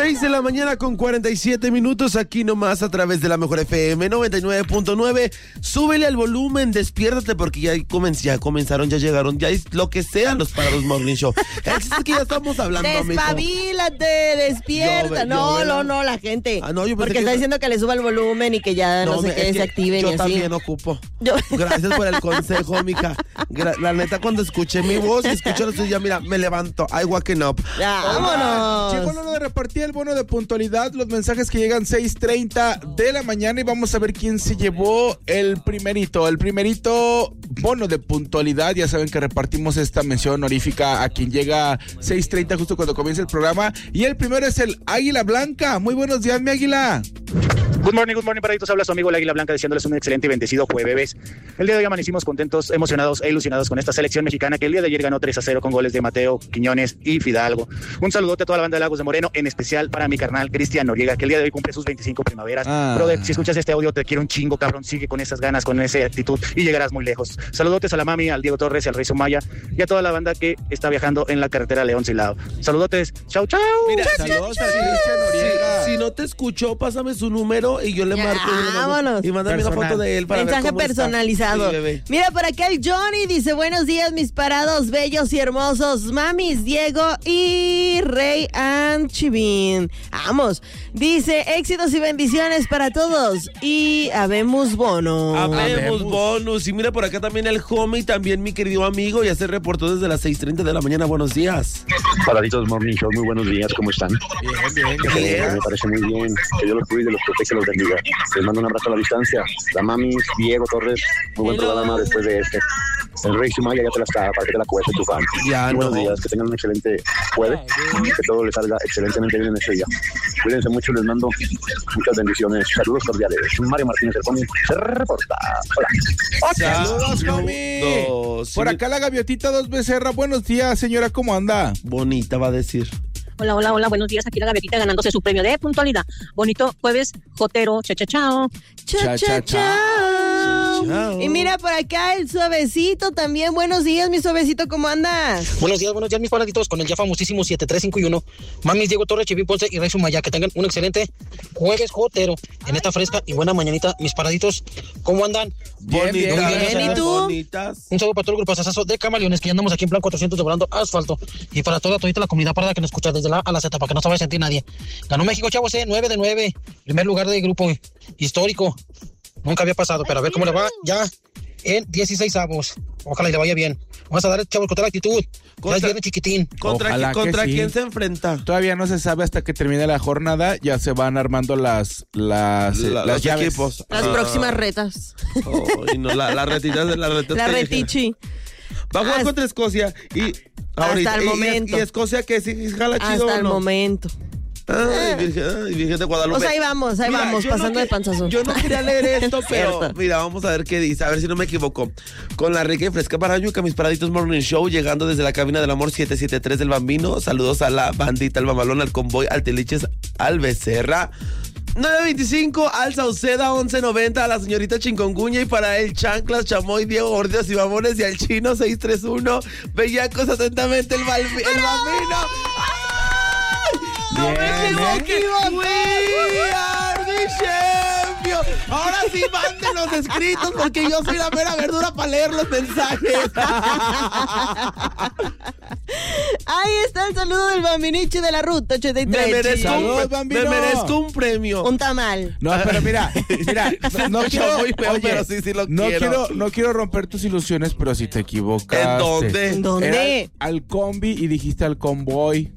6 de la mañana con 47 minutos, aquí nomás a través de la Mejor FM 99.9. Súbele al volumen, despiértate porque ya comenzaron, ya llegaron, ya es lo que sean los Parados Morning Show. Es que ya estamos hablando, Despabilate, despierta. No, la gente. Porque está diciendo que le suba el volumen y que ya no sé qué se activen. Yo también ocupo. Gracias por el consejo, mija. La neta, cuando escuché mi voz y escuché lo suyo, mira, me levanto. I waking up. Ya, vámonos. Llegó lo de repartir el bono de puntualidad, los mensajes que llegan 6:30 de la mañana y vamos a ver quién se llevó el primerito bono de puntualidad. Ya saben que repartimos esta mención honorífica a quien llega 6:30 justo cuando comienza el programa y el primero es el Águila Blanca. Muy buenos días, mi Águila. Good morning, paraditos. Habla su amigo el Águila Blanca deseándoles un excelente y bendecido jueves. El día de hoy amanecimos contentos, emocionados e ilusionados con esta selección mexicana que el día de ayer ganó 3-0 con goles de Mateo, Quiñones y Fidalgo. Un saludote a toda la banda de Lagos de Moreno, en especial para mi carnal Cristian Noriega, que el día de hoy cumple sus 25 primaveras. Brother, si escuchas este audio, te quiero un chingo, cabrón. Sigue con esas ganas, con esa actitud y llegarás muy lejos. Saludotes a la mami, al Diego Torres y al Rey Sumaya y a toda la banda que está viajando en la carretera León-Silao. Saludotes. Chau, chau. Mira, saludos a Cristian Noriega. Si no te escuchó, pásame su número y yo le marco. Vámonos. Y mándame una foto de él para mensaje ver cómo personalizado. Sí, mira, por acá el Johnny dice: buenos días, mis parados bellos y hermosos, mamis, Diego y Rey Anchivín. Vamos. Dice: éxitos y bendiciones para todos. Y habemos bono. Habemos bonus. Y mira, por acá también el homie, también mi querido amigo, ya se reportó desde las 6:30 de la mañana. Buenos días. Paraditos Morning Show, muy buenos días, ¿cómo están? Bien. Me parece muy bien, que Dios los cuide, los protege, los bendiga. Les mando un abrazo a la distancia. La mami, Diego Torres, muy buen programa después de este. El Rey Sumaya ya te la está, para que te la cueste tu fan. Ya muy no. Buenos días, que tengan un excelente jueves, que todo les salga excelentemente bien en este día. Cuídense mucho, les mando muchas bendiciones. Saludos cordiales. Mario Martínez, el homie, se reporta. Hola. Saludos, homie. Por acá la gaviotita 2 Becerra. Buenos días, señora, ¿cómo anda? Bonita va a decir. Hola, buenos días, aquí la gaviotita ganándose su premio de puntualidad. Bonito jueves, jotero, chao. Y mira por acá el Suavecito también. Buenos días, mi Suavecito, ¿cómo andas? Buenos días, mis paraditos, con el ya famosísimo 7351. Mamis, Diego Torres, Chivín Ponce y Rey Sumaya, que tengan un excelente jueves jotero en esta fresca y buena mañanita. Mis paraditos, ¿cómo andan? Bien. ¿Y tú? Bonitas. Un saludo para todo el grupo Sasazo de Camaleones, que ya andamos aquí en plan 400 doblando asfalto. Y para todita la comunidad parada que nos escucha desde la A a la Z, para que no se vaya a sentir nadie. Ganó México, chavos, 9 de 9. Primer lugar de grupo histórico. Nunca había pasado, pero a ver cómo le va ya en 16avos. Ojalá y le vaya bien. Vamos a darle, chavos, con toda la actitud. Ya es viernes chiquitín. ¿Contra quién se enfrenta? Todavía no se sabe hasta que termine la jornada. Ya se van armando las llaves. Equipos. Las próximas retas. No, la retita de la reta. La retichi. Va a jugar contra Escocia y ahorita, hasta el momento. Y Escocia que sí jala chido. Hasta el momento. Ay, Virgen de Guadalupe. O sea, ahí vamos, pasando de panzazo. Yo no quería leer esto, pero Cierto. mira, vamos a ver qué dice, a ver si no me equivoco. Con la rica y fresca Parañuca, mis Paraditos Morning Show, llegando desde la cabina del amor 773 del Bambino. Saludos a la bandita, al Mamalón, al Convoy, al Teliches, al Becerra. 925, al Sauceda 1190, a la señorita Chingonguña y para el Chanclas, Chamoy, Diego Gordios y Babones y al Chino 631. Bellacos, atentamente el Bambino. ¡No me equivoqué! ¡We are the champion! Ahora sí, manden los escritos porque yo soy la mera verdura para leer los mensajes. Ahí está el saludo del Bambinichi de la Ruta 83. Me merezco un premio. Un tamal. No, pero mira, no quiero, muy feo, pero sí lo quiero. No quiero romper tus ilusiones, pero si te equivocaste. ¿En dónde? ¿En dónde? Era al combi y dijiste al convoy.